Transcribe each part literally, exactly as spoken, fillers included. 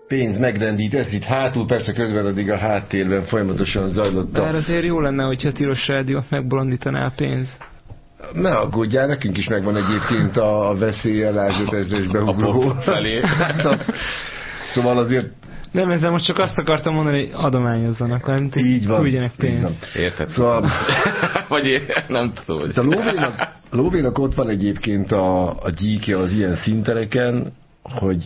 pénz megrendít, ez itt hátul, persze közben addig a háttérben folyamatosan zajlott a... Bár azért jó lenne, hogyha a Tilos Rádiót megbolondítaná a pénz. Ne aggódjál, nekünk is megvan egyébként a veszélyellázsott ezres beugró. felé. Hát a... Szóval azért... Nem, ezzel most csak azt akartam mondani, hogy adományozzanak, nem? Így van. Küldjenek pénzt. Érted? Szóval... Vagy én nem tudom. Hogy... Szóval Lóvénak, Lóvénak ott van egyébként a, a gyíkja az ilyen szintereken, hogy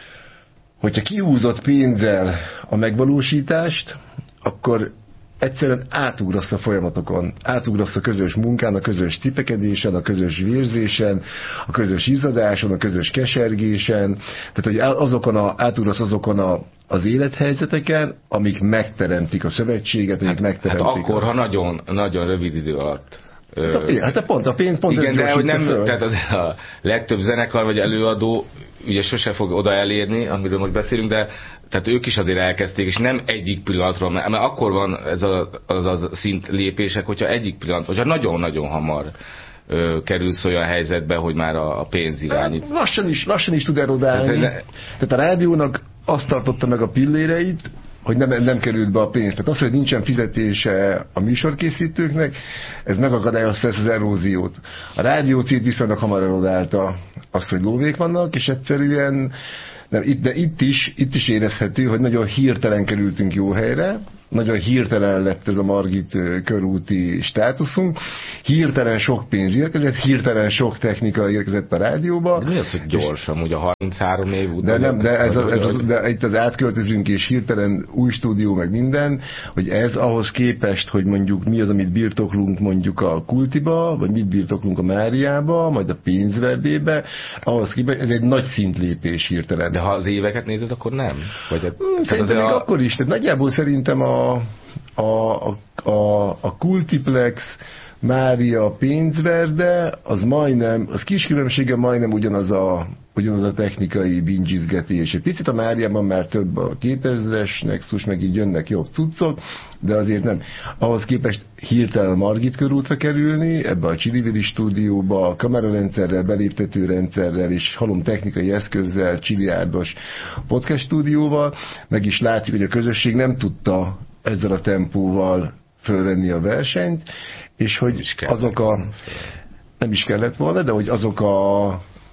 hogyha kihúzott pénzzel a megvalósítást, akkor egyszerűen átugrasz a folyamatokon. Átugrasz a közös munkán, a közös cipekedésen, a közös vérzésen, a közös izzadáson, a közös kesergésen. Tehát, hogy azokon a, átugrasz azokon a, az élethelyzeteken, amik megteremtik a szövetséget, amik hát, megteremtik. Hát akkor, a... ha nagyon, nagyon rövid idő alatt. Hát, a pénz, hát pont a pénz, pont igen, de hogy nem, föl. tehát az, a legtöbb zenekar vagy előadó ugye sose fog oda elérni, amiről most beszélünk, de tehát ők is azért elkezdték, és nem egyik pillanatról, mert akkor van ez a, az a szint lépések, hogyha egyik pillanat, hogyha nagyon-nagyon hamar ö, kerülsz olyan helyzetbe, hogy már a, a pénz irányít. Hát, lassan is, lassan is tud erodálni. Tehát, ne... tehát a rádiónak azt tartotta meg a pilléreit, hogy nem, nem került be a pénz. Tehát az, hogy nincsen fizetése a műsorkészítőknek, ez megakadályozta ezt az eróziót. A rádiócét viszonylag hamar erodálta azt, hogy lóvék vannak, és egyszerűen nem, itt, de itt is, itt is érezhető, hogy nagyon hirtelen kerültünk jó helyre, nagyon hirtelen lett ez a Margit körúti státuszunk, hirtelen sok pénz érkezett, hirtelen sok technika érkezett a rádióba. De mi az, hogy gyorsan, ugye a harminchárom év után? De nem, de, ez a, ez az, de itt az átköltözünk, és hirtelen új stúdió, meg minden, hogy ez ahhoz képest, hogy mondjuk mi az, amit birtoklunk mondjuk a Kultiba, vagy mit birtoklunk a Máriába, majd a Pénzverdébe, ahhoz képest ez egy nagy szintlépés hirtelen. De ha az éveket nézed, akkor nem? Vagy a, hmm, szerintem még a... akkor is, tehát nagyjából szerintem a A, a, a, a Kultiplex, Mária, Pénzverde, az majdnem, az kis különbsége majdnem ugyanaz a, ugyanaz a technikai bingizgetés. Egy picit a Máriában már több a kétezres Nexus, meg így jönnek jobb cuccok, de azért nem. Ahhoz képest hirtelen a Margit körútra kerülni, ebbe a Csillivili stúdióba, a kamerarendszerrel, beléptető rendszerrel és halom technikai eszközzel, csiliárdos podcast stúdióval, meg is látszik, hogy a közösség nem tudta ezzel a tempóval fölvenni a versenyt, és hogy azok a... nem is kellett volna, de hogy azok a,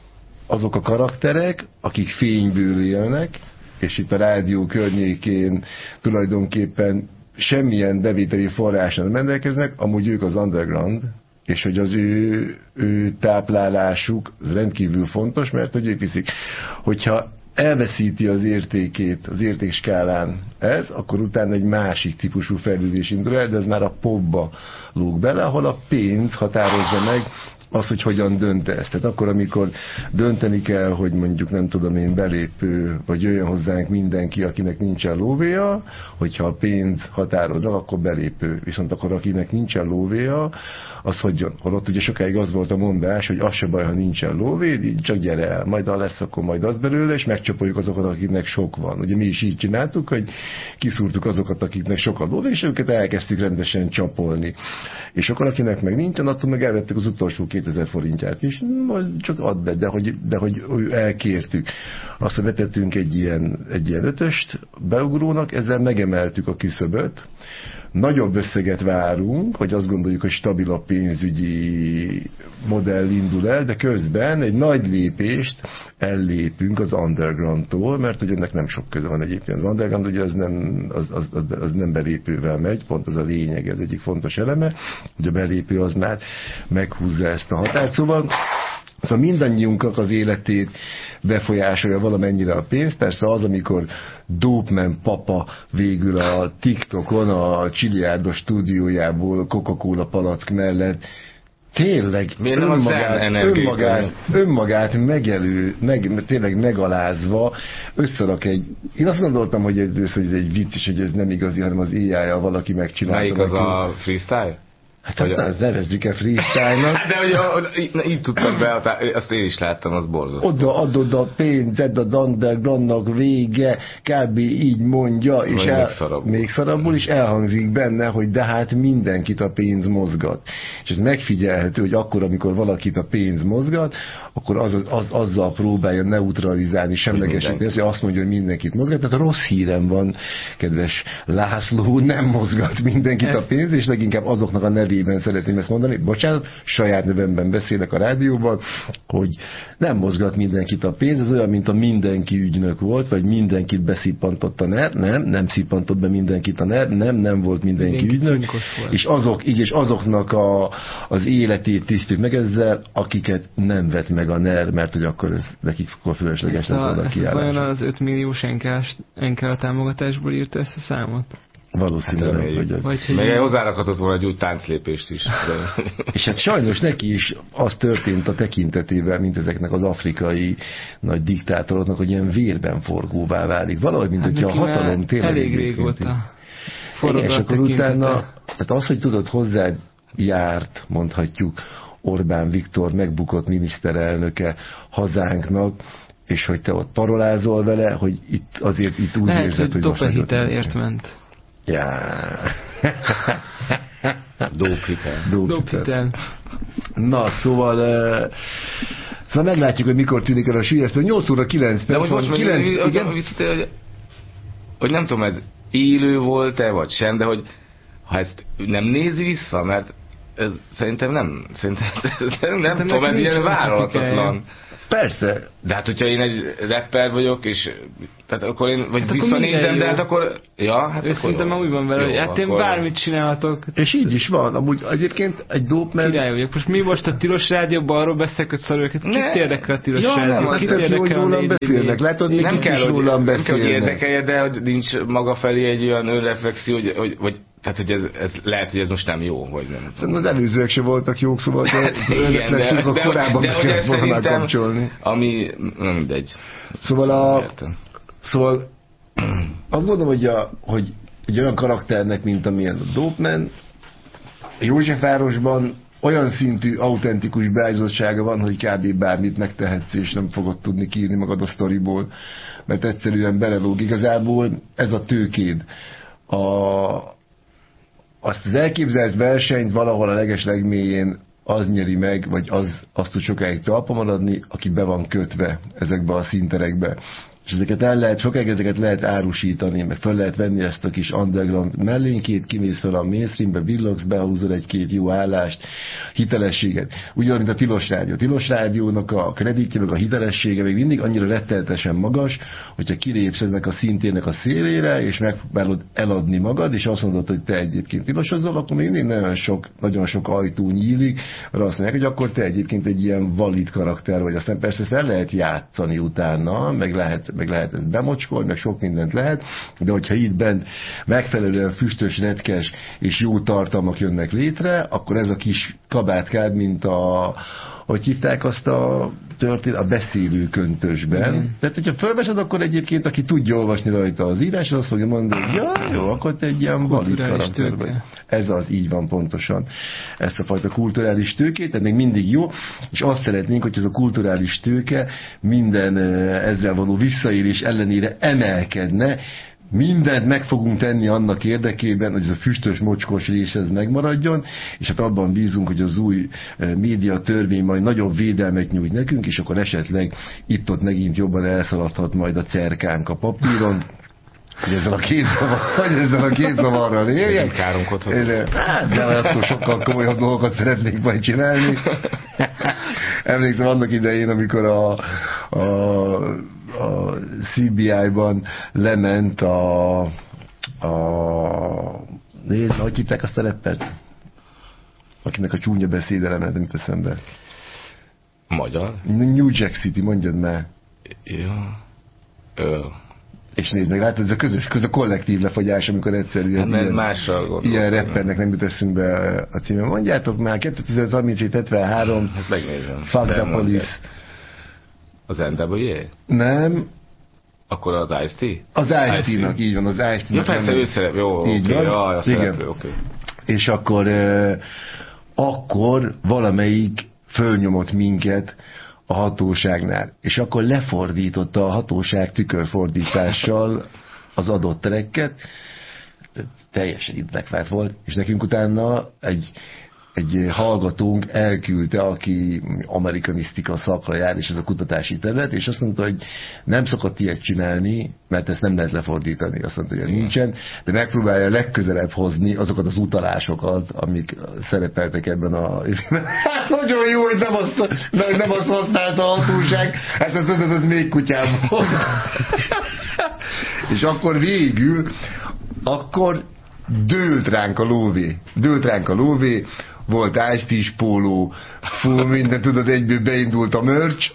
azok a karakterek, akik fényből élnek, és itt a rádió környékén tulajdonképpen semmilyen bevételi forrásra nem rendelkeznek, amúgy ők az underground, és hogy az ő, ő táplálásuk rendkívül fontos, mert hogy ők viszik. Hogyha elveszíti az értékét, az értékskálán ez, akkor utána egy másik típusú fejlődés indul el, de ez már a popba lóg bele, ahol a pénz határozza meg az, hogy hogyan döntesz. Tehát akkor, amikor dönteni kell, hogy mondjuk nem tudom én belépő, vagy jöjjön hozzánk mindenki, akinek nincsen lóvéja, hogyha a pénz határozza, akkor belépő. Viszont akkor akinek nincsen lóvéja, az hogyan? Holott ugye sokáig az volt a mondás, hogy az se baj, ha nincsen lóvéd, így csak gyere el, majd ha lesz, akkor majd az belőle, és megcsapoljuk azokat, akiknek sok van. Ugye mi is így csináltuk, hogy kiszúrtuk azokat, akiknek sok a lóvé, és őket elkezdtük rendesen csapolni. És akkor, akinek meg nincsen, attól meg elvettük az utolsó kétezer forintját is, majd csak add be, de hogy, de hogy elkértük. Azt vetettünk egy ilyen, egy ilyen ötöst beugrónak, ezzel megemeltük a küszöböt. Nagyobb összeget várunk, hogy azt gondoljuk, hogy stabilabb pénzügyi modell indul el, de közben egy nagy lépést ellépünk az undergroundtól, mert hogy ennek nem sok köze van egyébként. Az underground ugye az nem, az, az, az, az nem belépővel megy, pont az a lényeg, ez egyik fontos eleme, hogy a belépő az már meghúzza ezt a határt. Szóval Szóval mindannyiunknak az életét befolyásolja valamennyire a pénz. Persze az, amikor Dopeman papa végül a TikTokon a Csiliárdos stúdiójából Coca-Cola palack mellett tényleg önmagát, önmagát, önmagát megelő, meg, tényleg megalázva összerak egy... Én azt gondoltam, hogy ez, hogy ez egy vicc, és hogy ez nem igazi, hanem az á i-jal valaki megcsinálta. Melyik az a freestyle? Hát azt nevezzük-e freestyle-nak. De hogy így tudtam be, azt én is láttam, az borzasztó. Oda adod a pénzed a undergroundnak vége, kb. Így mondja, és el, még, szarabbul. még szarabbul is elhangzik benne, hogy de hát mindenkit a pénz mozgat. És ez megfigyelhető, hogy akkor, amikor valakit a pénz mozgat, akkor az, az, azzal próbálja neutralizálni, semlegesíteni, hogy azt mondja, hogy mindenkit mozgat. Tehát a rossz hírem van, kedves László, nem mozgat mindenkit a pénz, és leginkább azoknak a nevében szeretném ezt mondani. Bocsánat, saját nevemben beszélek a rádióban, hogy nem mozgat mindenkit a pénz, ez olyan, mint a mindenki ügynök volt, vagy mindenkit beszippantott a NER, nem, nem szippantott be mindenkit a NER, nem, nem volt mindenki, mindenki ügynök, és azok, így, és azoknak a, az életét tisztítjuk meg ezzel, akiket nem vett meg a NER, mert hogy akkor ez nekik akkor fölösleges lesz oda a kiállás. Vajon az öt milliós enkel támogatásból írta ezt a számot? Valószínűleg, hát, hogy... Vagy, hogy meg én hozzárakhatott volna egy úgy tánclépést is. De... És hát sajnos neki is az történt a tekintetével, mint ezeknek az afrikai nagy diktátoroknak, hogy ilyen vérben forgóvá válik. Valahogy, mint hát hogyha a hatalom tényleg... Elég régóta forog és a akkor utána, tehát az, hogy tudod, hozzád járt, mondhatjuk, Orbán Viktor megbukott miniszterelnöke hazánknak, és hogy te ott parolázol vele, hogy itt azért itt úgy lehet, érzed, hogy most... Lehet, hogy dopehitel ért Ja. Dóphitel. Dóphitel. Na, szóval uh, szóval meglátjuk, hogy mikor tűnik el a sülyeztő. nyolc óra kilenc perc. De most, most kilenc, meg, igen? hogy, hogy nem tudom, ez élő volt-e, vagy sem, de hogy ha ezt nem nézi vissza, mert ez szerintem nem, szerintem nem, nem tudom, ez ilyen vállalatlan. Persze. De hát, hogyha én egy rapper vagyok, és tehát akkor én, vagy hát visszanézem, de hát akkor... Ja, hát ő szerintem már úgy van vele, hogy hát én akkor... bármit csinálhatok. És így is van. Amúgy egyébként egy dope-man... Király vagyok. Most mi most a Tilos Rádióban arról beszélek, hogy szarőket. Kit ne. érdekel a Tilos ja, Rádió? Kit érdekel, hogy rólam beszélnek. Látod, még kik is rólam beszélnek. Nem kell, hogy érdekelje, de hogy nincs maga felé egy olyan önreflexió, hogy, hogy, hogy tehát, hogy ez, ez lehet, hogy ez most nem jó, vagy nem. Szerintem az előzőek se voltak jók, szóval hát, önreflexiók a korábban meg kellett volna kapcsolni. Ami, nem mindegy. Szóval a... Szóval azt gondolom, hogy, a, hogy egy olyan karakternek, mint amilyen a Dope-man, Józsefvárosban olyan szintű autentikus beállítottsága van, hogy kb. Bármit megtehetsz, és nem fogod tudni kiírni magad a sztoriból, mert egyszerűen belelóg. Igazából ez a tőkéd. A, azt az elképzelt versenyt valahol a leges legmélyén az nyeri meg, vagy az, azt tud sokáig talpa maradni, aki be van kötve ezekbe a színterekbe. És ezeket el lehet, sokáig ezeket lehet árusítani, meg fel lehet venni ezt a kis underground mellénkét, kimész fel a mainstreambe, villogsz, behúzol egy-két jó állást, hitelességet. Ugyanúgy, mint a Tilos Rádió. A Tilos Rádiónak a kreditje, meg a hitelessége még mindig annyira rettenetesen magas, hogyha kilépsz ennek a szintének a szélére, és megpróbálod eladni magad, és azt mondod, hogy te egyébként tilosozol, akkor még mindig nagyon sok, nagyon sok ajtó nyílik, arra azt mondják, hogy akkor te egyébként egy ilyen valid karakter vagy. Aztán persze ezt el lehet játszani utána, meg lehet meg lehet ezt bemocskolni, meg sok mindent lehet, de hogyha itt bent megfelelően füstös, retkes és jó tartalmak jönnek létre, akkor ez a kis kabátkád, mint a, hogy hívták azt a történet, a beszélő köntösben. Mm. Tehát, hogyha fölveszed, akkor egyébként, aki tudja olvasni rajta az írás, azt fogja mondani, hogy ja, jó, akkor te egy ilyen valid karakter vagy. Ez az, így van pontosan. Ezt a fajta kulturális tőkét, tehát még mindig jó, és azt szeretnénk, hogy ez a kulturális tőke minden ezzel való visszaélés ellenére emelkedne. Mindent meg fogunk tenni annak érdekében, hogy ez a füstös, mocskos rész ez megmaradjon, és hát abban bízunk, hogy az új média törvény majd nagyobb védelmet nyújt nekünk, és akkor esetleg itt-ott megint jobban elszaladhat majd a cerkánk a papíron, hogy ezzel a két zavar, hogy ezzel a két zavarral éljek. Hát, de attól sokkal komolyabb dolgokat szeretnék majd csinálni. Emlékszem annak idején, amikor a, a, a cé bé í-ban lement a, a nézd, hogy hívták azt a rappert? Akinek a csúnya beszéde lement, nem eszembe. Magyar? New Jack City, mondjad már. Jó. Ö. És nézd meg, látod, ez a közös, közös a kollektív lefagyás, amikor egyszerűen hát, ilyen, ilyen rappernek nem jut eszünkbe a címe. Mondjátok már, kétezer-harminc hetvenhárom, hát megnézem. Fuck the Police. Az en dupla á? Nem. Akkor az Ice-T? Az Ice-T-nak, így van, az Ice-T-nak. Ja, persze, ő szerep, jó, oké, okay, jaj, a szereplő, oké. Okay. És akkor, eh, akkor valamelyik fölnyomott minket a hatóságnál, és akkor lefordította a hatóság tükörfordítással az adott tracket, teljesen idlekvált volt, és nekünk utána egy egy hallgatónk elküldte, aki amerikanisztika szakra jár, és ez a kutatási terület, és azt mondta, hogy nem szokott ilyet csinálni, mert ezt nem lehet lefordítani, azt mondta, hogy nincsen, de megpróbálja legközelebb hozni azokat az utalásokat, amik szerepeltek ebben a... Hát nagyon jó, hogy nem azt, nem azt használta a hatóság, hát ez, ez, ez még kutyából. És akkor végül, akkor dőlt ránk a lóvé. Dőlt ránk a lóvé, volt Ice-T póló, fú, minden, tudod, egyből beindult a merch,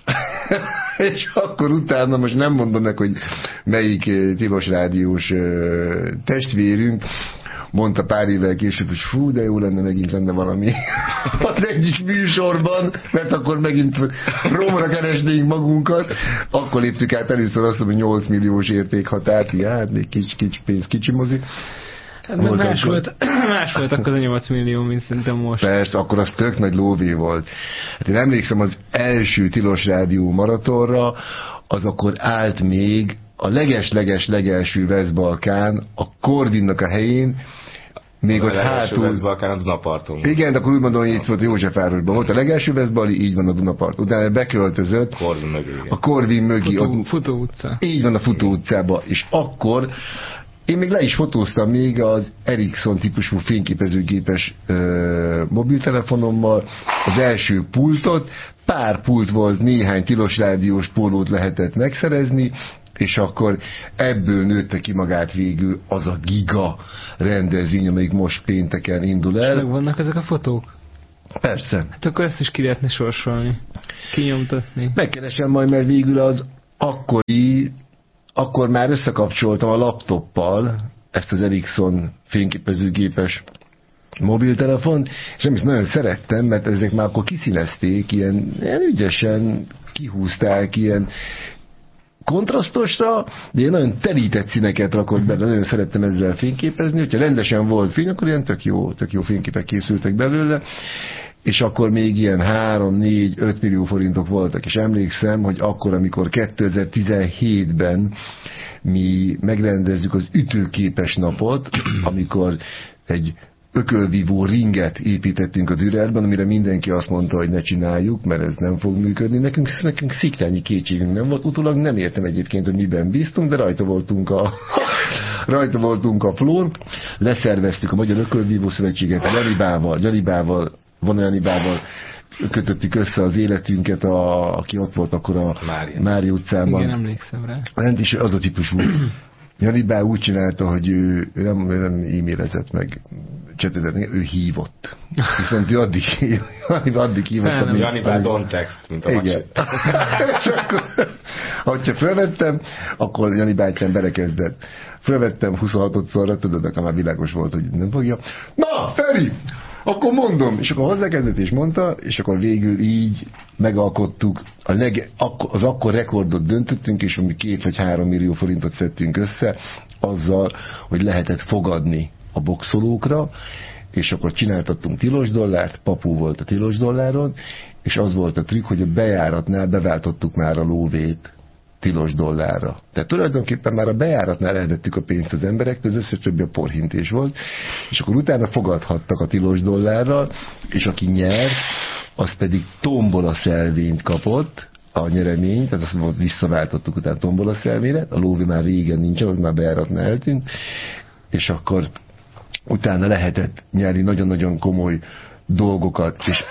és akkor utána, most nem mondom meg, hogy melyik tilos rádiós testvérünk, mondta pár évvel később, hogy fú, de jó lenne, megint lenne valami az egyik műsorban, mert akkor megint romra keresnénk magunkat. Akkor léptük át először azt, hogy nyolc milliós értékhatárt, ja, hát még kicsi, kicsi pénz, kicsi mozi. Hát más volt, más volt akkor az a nyolc millió, mint szerintem most. Persze, akkor az tök nagy lóvé volt. Hát én emlékszem az első tilos rádió maratonra, az akkor állt még a leges-leges-legelső West-Balkán, a Corvinnak a helyén, még a ott hátul... West-Balkán a Dunaparton. Igen, de akkor úgy mondom, hogy itt volt a Józsefvárosban. Volt a legelső West-Bali, így van a Dunapart. Utána beköltözött Corvin mögé, a Corvin mögé. Futó, ott, futó utca. Így van a Futó utcába. És akkor én még le is fotóztam még az Ericsson típusú fényképezőgépes ö, mobiltelefonommal az első pultot. Pár pult volt, néhány tilos rádiós pólót lehetett megszerezni, és akkor ebből nőtte ki magát végül az a giga rendezvény, amelyik most pénteken indul el. És meg vannak ezek a fotók? Persze. Hát akkor ezt is ki lehetne sorsolni, kinyomtatni. Megkeresem majd, mert végül az akkori, akkor már összekapcsoltam a laptoppal ezt az Ericsson fényképezőgépes mobiltelefon, és nem is nagyon szerettem, mert ezek már akkor kiszínezték, ilyen, ilyen ügyesen kihúzták, ilyen kontrasztosra, de ilyen nagyon telített színeket rakott bele, nagyon szerettem ezzel fényképezni, hogyha rendesen volt fény, akkor ilyen tök jó, tök jó fényképek készültek belőle, és akkor még ilyen három, négy, öt millió forintok voltak, és emlékszem, hogy akkor, amikor kétezer-tizenhétben mi megrendezzük az ütőképes napot, amikor egy ökölvívó ringet építettünk a Dürerben, amire mindenki azt mondta, hogy ne csináljuk, mert ez nem fog működni. Nekünk, nekünk sziktrányi kétségünk nem volt. Utólag nem értem egyébként, hogy miben bíztunk, de rajta voltunk a rajta voltunk a flón. Leszerveztük a Magyar Ökölvívó Szövetséget Janibával, Janibával, van Janibával kötöttük össze az életünket, a, aki ott volt akkor a Mári utcában. Igen, emlékszem rá. Lent is az a típusú Jani bá úgy csinálta, hogy ő, ő nem, nem e-mailezett meg csetezett, ő hívott. Viszont ő addig, addig hívott. Nem, Jani bá don't text, mint a igen. És akkor, hogyha felvettem, akkor Jani bátyám belekezdett. Felvettem huszonhatodszorra, tudod, nekem már világos volt, hogy nem fogja. Na, Feri! Akkor mondom, és akkor hozzákezdett és mondta, és akkor végül így megalkottuk, a leg, az akkor rekordot döntöttünk, és ami két vagy három millió forintot szedtünk össze, azzal, hogy lehetett fogadni a boxolókra, és akkor csináltattunk tilos dollárt, Papú volt a tilos dolláron, és az volt a trükk, hogy a bejáratnál beváltottuk már a lóvét tilos dollárra. Tehát tulajdonképpen már a bejáratnál elvettük a pénzt az emberektől, az összes többi a porhintés volt, és akkor utána fogadhattak a tilos dollárral, és aki nyert, az pedig tombola szelvényt kapott, a nyeremény, tehát azt mondom, visszaváltottuk utána tombola szelvényre, a lóvé már régen nincsen, az már bejáratnál eltűnt, és akkor utána lehetett nyerni nagyon-nagyon komoly dolgokat, és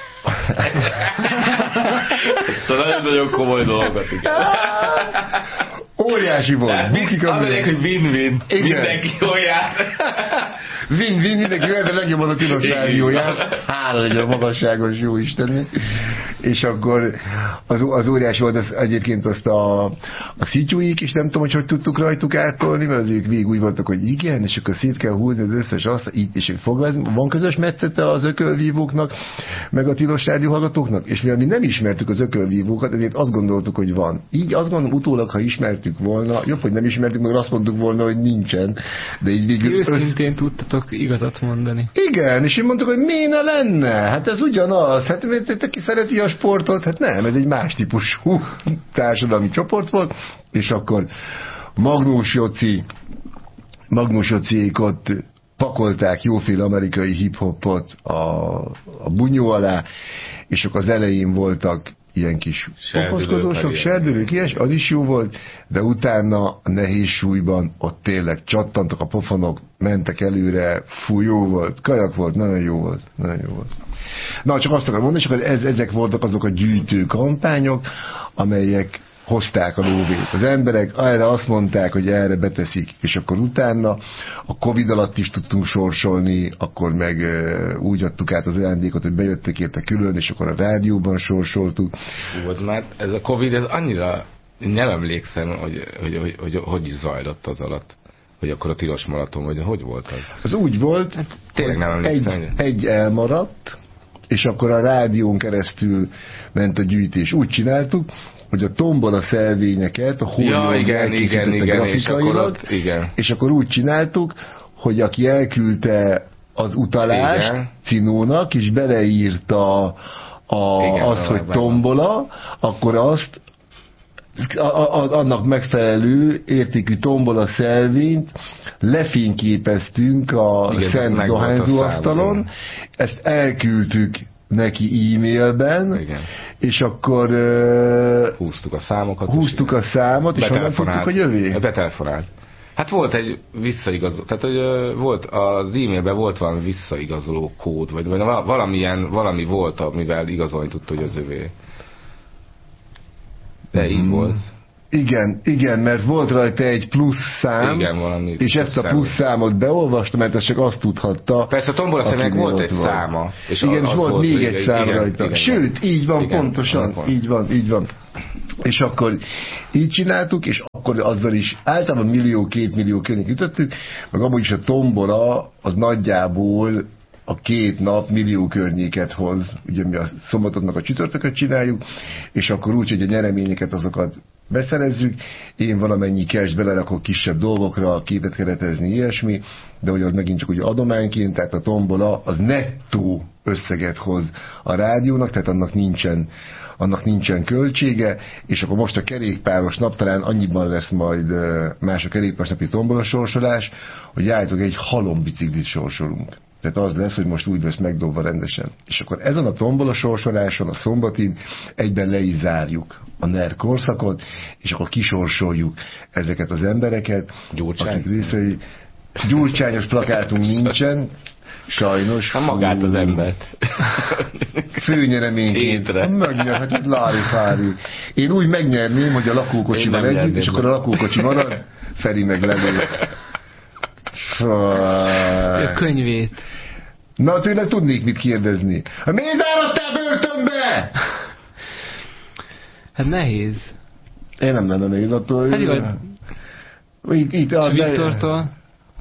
szóval nagyon-nagyon komoly dolgokat, igen. Óriási volt. Bukik a mindenki, hogy win-win. Igen. Mindenki jól jár. Win-win, mindenki jól, de legjobban a tilos rádióját. Hála legyen a magasságos jó Istennek. És akkor az, az óriási volt, az, egyébként azt a, a szityúik, és nem tudom, hogy hogy tudtuk rajtuk áttolni, mert az ők végig úgy voltak, hogy igen, és akkor szét kell húzni az összes azt, így, és foglalkozni. Van közös metszete az ökölvívóknak, meg a tilos rádió hallgatóknak, és mivel mi nem ismertük az ökölvívókat, ezért azt gondoltuk, hogy van. Így azt gondolom, utólag, ha ismertük volna, jobb, hogy nem ismertük, meg azt mondtuk volna, hogy nincsen. De így végül... Őszintén össz... tudtatok igazat mondani. Igen, és én mondtuk, hogy miért ne lenne? Hát ez ugyanaz. Hát aki szereti a sportot, hát nem, ez egy más típusú társadalmi csoport volt, és akkor Magnus Joci, Magnus Jociék ott pakolták jóféle amerikai hip-hopot a, a bunyó alá, és akkor az elején voltak ilyen kis pofaszkodósok, serdülők, ilyes, az is jó volt, de utána a nehéz súlyban ott tényleg csattantak a pofonok, mentek előre, fú, jó volt, kajak volt, nagyon jó volt, nagyon jó volt. Na, csak azt akarom mondani, hogy ez, ezek voltak azok a gyűjtő kampányok, amelyek hozták a lóvét. Az emberek erre azt mondták, hogy erre beteszik, és akkor utána a Covid alatt is tudtunk sorsolni, akkor meg uh, úgy adtuk át az ajándékot, hogy bejöttek érte külön, és akkor a rádióban sorsoltuk. Volt már, ez a Covid, ez annyira nem emlékszem, hogy hogy, hogy, hogy, hogy is zajlott az alatt, hogy akkor a tilos maraton, vagy hogy volt az? Az úgy volt, hát, tényleg nem emlékszem, egy, egy elmaradt, és akkor a rádión keresztül ment a gyűjtés. Úgy csináltuk, hogy a tombola szelvényeket a hólyón ja, elkészítette grafikailag, és akkor, igen. és akkor úgy csináltuk, hogy aki elküldte az utalást igen. Cinónak, és beleírta a, igen, az, hogy tombola, akkor azt a, a, annak megfelelő értékű tombola szelvényt lefényképeztünk a igen, Szent dohányzóasztalon, ezt elküldtük neki e-mailben, igen. és akkor uh, húztuk a számokat, húztuk a számot, és onnan tudtuk, hogy övé. Betelefonált. Hát volt egy visszaigazoló, tehát hogy uh, volt az e-mailben volt valami visszaigazoló kód, vagy, vagy valamilyen, valami volt, amivel igazolni tudta, hogy az övé. De így hmm. volt. Igen, igen, mert volt rajta egy plusz szám, igen, valami és ezt a plusz számot beolvasta, mert ez csak azt tudhatta. Persze a tombola személynek volt egy van. száma. És igen, és volt, volt még egy szám igen, rajta. Igen, Sőt, így van, igen, pontosan, van. így van, így van. És akkor így csináltuk, és akkor azzal is általában millió, két millió környék ütöttük, meg abban is a tombola az nagyjából a két nap millió környéket hoz, ugye mi a szombatoknak a csütörtököt csináljuk, és akkor úgy, hogy a nyereményeket azokat beszerezzük, én valamennyi cash belerakok kisebb dolgokra, képet keretezni, ilyesmi, de hogy az megint csak ugye adományként, tehát a tombola az nettó összeget hoz a rádiónak, tehát annak nincsen, annak nincsen költsége, és akkor most a kerékpáros nap talán annyiban lesz majd más a kerékpáros napi tombola sorsolás, hogy állítok egy halombiciklit sorsolunk. Tehát az lesz, hogy most úgy lesz megdobva rendesen. És akkor ezen a tombola sorsoláson, a szombatin egyben le is zárjuk a NER korszakot, és akkor kisorsoljuk ezeket az embereket, Gyurcsány. akik részei. Gyurcsányos plakátunk nincsen, sajnos. Ha magát az embert. Főnyereményként. Megnyerheted, lári fári. Én úgy megnyerném, hogy a lakókocsival együtt, és akkor a lakókocsi marad, Feri meg lelő. A könyvét. Na, tőle tudnék mit kérdezni. Miért záradtál börtönbe? Hát nehéz. Én nem lenne nehéz attól, hát hogy... Itt, itt a Viktortól.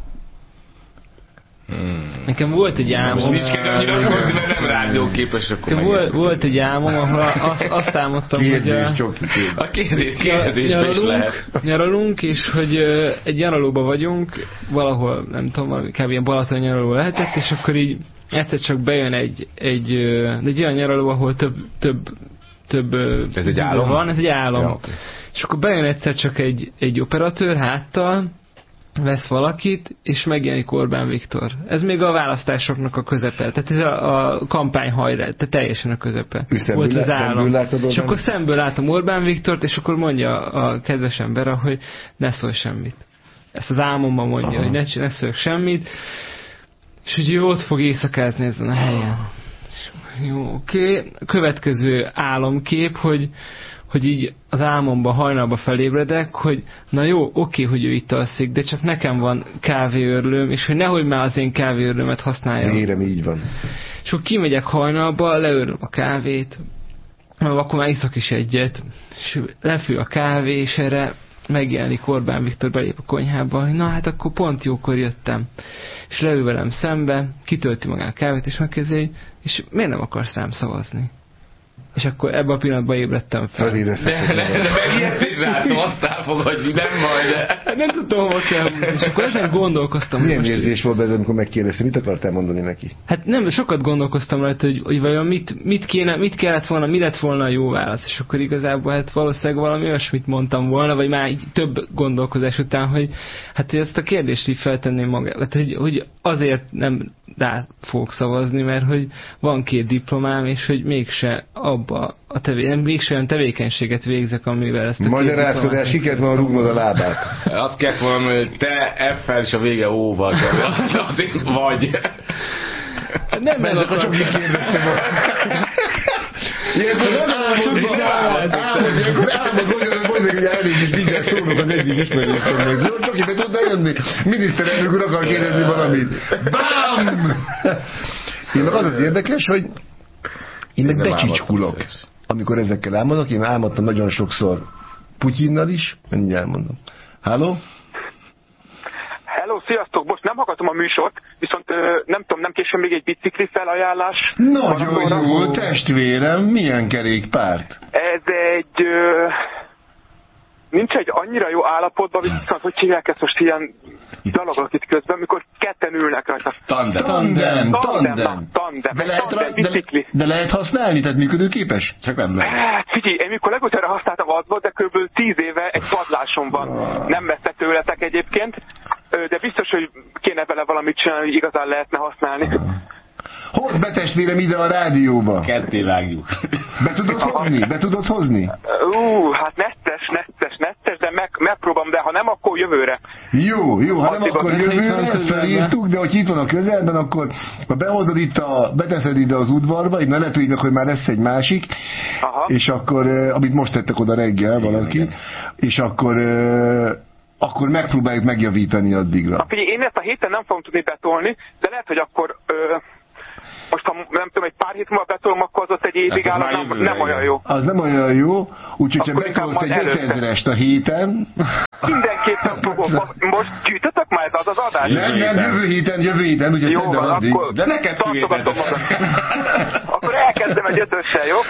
Hmm. Nekem volt egy álmom. Most nincs kell annyira hozni, mert nem rádióképes, akkor volt, volt egy álmom, ahol azt, azt álmodtam, kérdés, hogy a, a kérdés, kérdésbe is lehet. Nyaralunk, és hogy egy nyaralóba vagyunk, valahol, nem tudom, kb. Ilyen Balaton nyaraló lehetett, és akkor így egyszer csak bejön egy, egy, egy olyan nyaraló, ahol több, több, több ez egy álom? Van, ez egy álom. Ja, okay. És akkor bejön egyszer csak egy, egy operatőr háttal, vesz valakit, és megjelenik Orbán Viktor. Ez még a választásoknak a közepe. Tehát ez a, a kampány hajrá, tehát teljesen a közepe. Volt az állam. És akkor szemből látom Orbán Viktort, és akkor mondja a kedves ember, hogy ne szólj semmit. Ezt az álmomban mondja, aha, hogy ne, ne szólj semmit, és hogy ő ott fog éjszakát nézni a helyen. Jó, oké. Okay. Következő álomkép, hogy hogy így az álmomban hajnalba felébredek, hogy na jó, oké, hogy ő itt alszik, de csak nekem van kávéörlőm, és hogy nehogy már az én kávéörlőmet használjam. Érem, így van. És akkor kimegyek hajnalba, leörlöm a kávét, akkor már iszok is egyet, és lefő a kávé, és erre megjelenik Orbán Viktor, belép a konyhába, hogy na hát akkor pont jókor jöttem. És leül velem szembe, kitölti magát a kávét, és megkezdezi, és miért nem akarsz rám szavazni? És akkor ebben a pillanatban ébredtem fel. De, de, de megijedt is rászom, azt elfogadni, nem majd. De. Nem tudtam, hova kell. És akkor ezen gondolkoztam. Milyen érzés volt ez, amikor megkérdeztem, mit akartál mondani neki? Hát nem, sokat gondolkoztam rajta, hogy, hogy vajon mit, mit, kéne, mit kellett volna, mi lett volna a jó válasz. És akkor igazából hát valószínűleg valami olyasmit mondtam volna, vagy már így több gondolkozás után, hogy hát ezt a kérdést így feltenném magát. Hát, hogy, hogy azért nem rá fogok szavazni, mert hogy van két diplomám, és hogy mégse abba a tevé, nem, mégse olyan tevékenységet végzek, amivel ezt a magyarázkodás, ki kellett volna rúgnod a lábát. Azt kellett volna, hogy te F-fel és a vége O-val azért vagy. Nem, mert akkor csak így kérdeztem volna. Ilyenkor álmodban, álmodban, álmodban, hogy elég is mindjárt szólok az egyik ismerősömnek. Jó, csak be tudnál jönni? Miniszterelnök úr akar kérdezni valamit. Bám! Én meg az az érdekes, hogy én meg becsicskulok, amikor ezekkel álmodok. Én álmodtam nagyon sokszor Putyinnal is, mindjárt mondom. Halló? Hello, sziasztok! Most nem hallgatom a műsort, viszont ö, nem tudom, nem később még egy bicikli felajánlás. Nagyon jó, testvérem, milyen kerékpárt? Ez egy... Ö, nincs egy annyira jó állapotban, viszont hogy hívják ezt most ilyen dalogok itt közben, amikor ketten ülnek rajta. Tandem. Tandem, tandem. Tandem, tandem. De lehet, tandem de, de lehet használni, tehát működőképes? Csak nem lehet. Hát figyelj, én mikor legutoljára használtam az volt, de kb. tíz éve egy padlásom van. Nem messze tőletek egyébként, de biztos, hogy kéne vele valamit csinálni, hogy igazán lehetne használni. Hozd be, testvérem, ide a rádióba. Ketté vágjuk. Be tudod hozni? Be tudod hozni? Ú, hát nettes, nettes, nettes, de meg, megpróbálom, de ha nem, akkor jövőre. Jó, jó, ha nem, akkor jövőre felírtuk, de hogy itt van a közelben, akkor ha behozod itt a, beteszed ide az udvarba, itt ne lepődj meg, hogy már lesz egy másik, aha. És akkor, amit most tettek oda reggel valaki, igen, és akkor... akkor megpróbáljuk megjavítani addigra. Na, figyelj, én ezt a héten nem fogom tudni betolni, de lehet, hogy akkor ö, most ha nem tudom, egy pár hét múlva betolom, akkor az ott egy évig áll, nem, nem, nem olyan jó. Az nem olyan jó, úgyhogy ha betolsz egy ötezrest a héten... Mindenképpen fogok. Most gyűjtötök már ez az az adás? Nem, nem, jövő héten, jövő héten, ugye jó, tedd addig. Akkor de neked tartogatom magam. Akkor elkezdem egy ötössel, jó?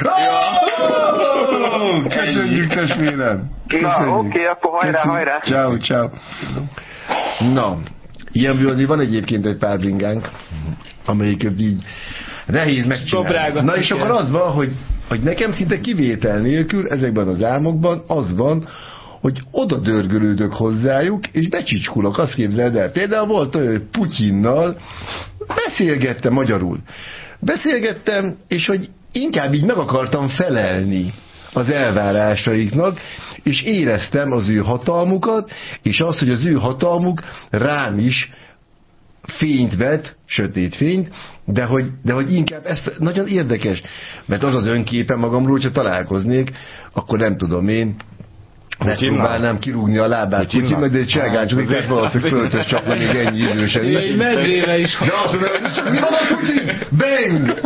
Jó! Köszönjük, testvérem! Na, oké, okay, akkor hajrá, hajrá! Ciao, ciao. Na, ilyenből azért van egyébként egy pár bringánk, amelyiket így nehéz megcsinálni. Na és akkor az van, hogy, hogy nekem szinte kivétel nélkül ezekben az álmokban az van, hogy oda dörgölődök hozzájuk, és becsicskulok, azt képzeld el. Például volt olyan, Putyinnal beszélgettem magyarul. Beszélgettem, és hogy inkább így meg akartam felelni az elvárásaiknak, és éreztem az ő hatalmukat, és azt, hogy az ő hatalmuk rám is fényt vet, sötét fényt, de hogy, de hogy inkább ez nagyon érdekes, mert az az önképe magamról, hogyha találkoznék, akkor nem tudom én, megpróbálnám kirúgni a lábát Putyinnak, de egy cselgáncsodik, lesz valószínűleg földhöz csapna még ennyi idősen. Egy medvére is. De azt mondom, hogy mi van a Putyin? Bang!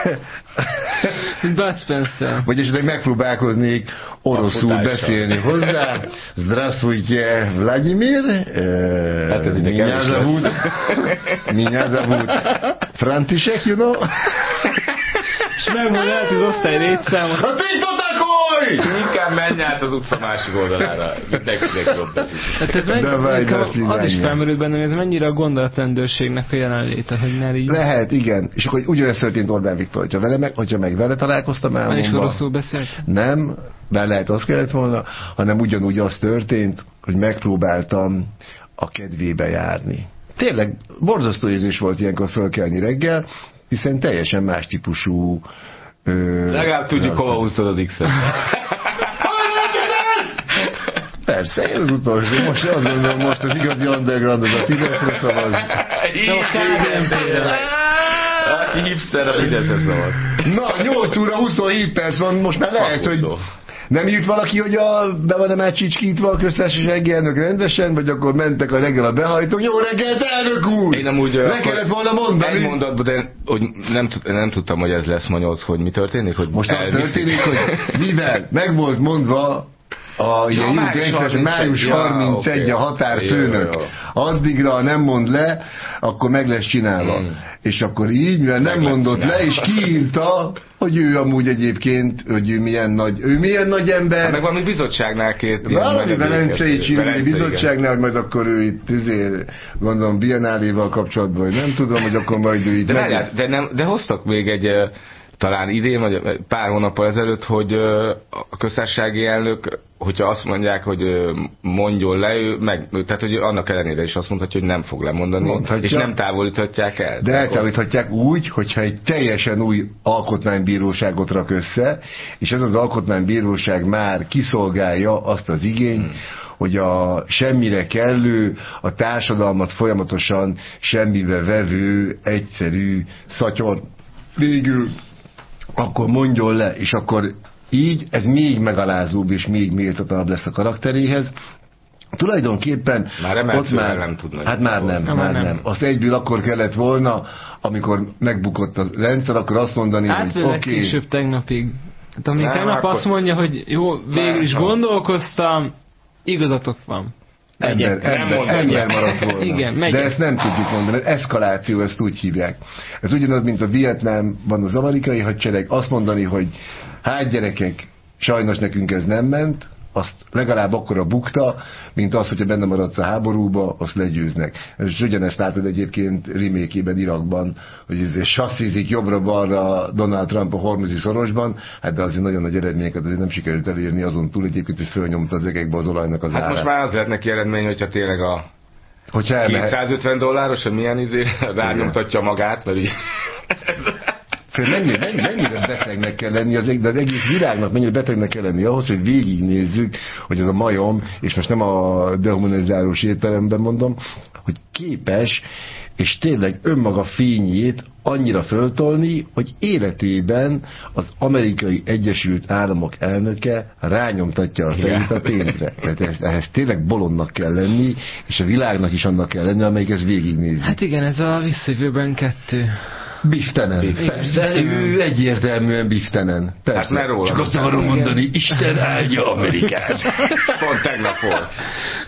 Bud Spencer. Vagy esetleg megpróbálkoznék oroszul beszélni hozzá. Zdravstvuyte, Vladimir. Меня зовут. Меня зовут František, you know? És megmondja át az osztály létszámot. A titotakolj! Inkább menj át az utca másik oldalára. Mindenkinek jobb. Hát ez mennyi, az is felmerült bennem, ez mennyire a gondolatrendőrségnek a jelenléte, hogy ne így... Lehet, igen. És akkor ugyanezt történt Orbán Viktor, hogyha, vele meg, hogyha meg vele találkoztam álmomban. És rosszul beszélt? Nem, de lehet az kellett volna, hanem ugyanúgy az történt, hogy megpróbáltam a kedvébe járni. Tényleg borzasztó érzés volt ilyenkor fölkelni reggel, hiszen teljesen más típusú... Ö, Legalább tudjuk, hova húztad az X-et. Persze, én az utolsó. Most azt gondolom, most az igazi underground az a Fideszre szavaz. Nem a ká dé en pére. Aki hipster, a Fideszre szavaz. Na, nyolc óra huszonhét perc van, most már lehet, hogy... Nem írt valaki, hogy a, be van-e már csicskítva a köztársasági elnök rendesen, vagy akkor mentek a reggel a behajtók. Jó reggelt, elnök úr! Én nem úgy... Le kellett volna mondani. Egy mondatban, de hogy nem, nem tudtam, hogy ez lesz ma nyolc, hogy mi történik. Hogy most az történik, hogy mivel meg volt mondva a ja, ja, május harmincegy okay. a határfőnök. Jó, jó. Addigra nem mond le, akkor meg lesz csinálva. Hmm. És akkor így, mivel nem meg mondott le, és kiírta, hogy ő amúgy egyébként, hogy ő milyen nagy, ő milyen nagy ember. Hát meg valami bizottságnál kért. Valami Velencei Csillai bizottságnál, hogy majd akkor ő itt, ezért, gondolom, Biennáléval kapcsolatban, hogy nem tudom, hogy akkor majd ő itt... De, meg... várjál, de, nem, de hoztak még egy... talán idén, vagy pár hónappal ezelőtt, hogy a köztársasági elnök, hogyha azt mondják, hogy mondjon le, ő meg, tehát hogy annak ellenére is azt mondhatja, hogy nem fog lemondani, mondhatja, és nem távolíthatják el. De eltávolíthatják úgy, hogyha egy teljesen új alkotmánybíróságot rak össze, és ez az alkotmánybíróság már kiszolgálja azt az igényt, hmm. hogy a semmire kellő, a társadalmat folyamatosan semmibe vevő, egyszerű szatyor végül akkor mondjon le, és akkor így ez még megalázóbb és még méltatlanabb lesz a karakteréhez. Tulajdonképpen már ott már nem tudna. Hát már nem, nem, már nem. nem. Azt egyből akkor kellett volna, amikor megbukott a rendszer, akkor azt mondani, hát, hogy oké. Okay. Később tegnapig. Hát, amíg tegnap akkor... azt mondja, hogy jó, végül is gondolkoztam, igazatok van. Ember, ember, ember maradt volna. Igen, de ezt nem tudjuk mondani. Eszkaláció, ezt úgy hívják. Ez ugyanaz, mint a Vietnámban az amerikai hadsereg. Azt mondani, hogy hát gyerekek, sajnos nekünk ez nem ment, azt legalább akkora bukta, mint az, hogyha benne maradsz a háborúba, azt legyőznek. És ugyanezt látod egyébként remake-ében Irakban, hogy ez sasszizik jobbra-balra Donald Trump a Hormuzi szorosban, hát de azért nagyon nagy eredményeket azért nem sikerült elérni, azon túl egyébként, hogy fölnyomta az egekbe az olajnak az hát árát. Hát most már az lehet neki eredmény, hogyha tényleg a hogyha kétszázötven dolláros, hogy milyen izé rányomtatja magát, mert ugye... Mennyire, mennyire betegnek kell lenni, az, de az egész világnak mennyire betegnek kell lenni ahhoz, hogy végignézzük, hogy az a majom, és most nem a dehumanizálós értelemben mondom, hogy képes, és tényleg önmaga fényét annyira föltolni, hogy életében az Amerikai Egyesült Államok elnöke rányomtatja a fejét a pénzre. Tehát ehhez, ehhez tényleg bolondnak kell lenni, és a világnak is annak kell lenni, amelyik ezt végignézi. Hát igen, ez a visszajövőben kettő. Biftenen. Persze, ő egyértelműen biftenen. Persze. Hát csak azt akarom mondani, Isten áldja Amerikát. Pont tegnap volt.